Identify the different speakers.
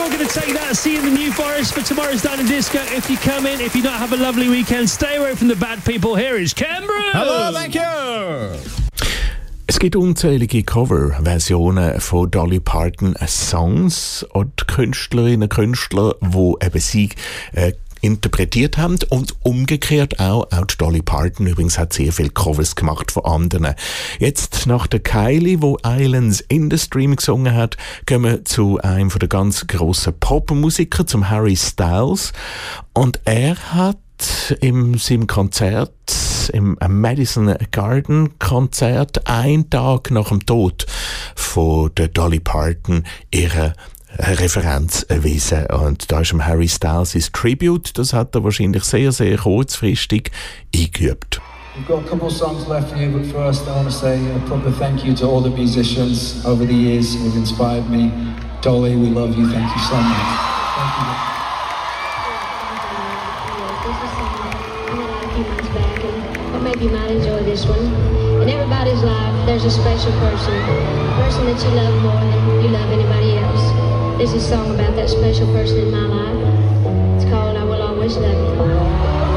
Speaker 1: you're going to take that see in the New Forest for tomorrow's Dine & Disco. If you come in, if you not have a lovely weekend, stay away from the bad people. Here is Canberra.
Speaker 2: Hello, thank you.
Speaker 3: Es gibt unzählige Coverversionen von Dolly Parton Songs und Künstlerinnen und Künstler, die eben sie interpretiert haben und umgekehrt auch die Dolly Parton übrigens hat sehr viele Covers gemacht von anderen. Jetzt nach der Kylie, wo Islands in the Stream gesungen hat, kommen wir zu einem von der ganz grossen Popmusiker, zum Harry Styles, und er hat in seinem Konzert, im Madison Garden Konzert, einen Tag nach dem Tod von der Dolly Parton ihre Referenz erwiesen. Und da ist dem Harry Styles sein Tribute, das hat er wahrscheinlich sehr, sehr kurzfristig eingeübt.
Speaker 4: We've got a couple of songs left here, but first I want to say a proper thank you to all the musicians over the years who've inspired me. Dolly, we love you. Thank you so much. Thank you.
Speaker 5: But maybe you might enjoy this one. In everybody's life, there's a special person. A person that you love more than you love anybody else. This is a song about that special person in my life. It's called I Will Always Love You.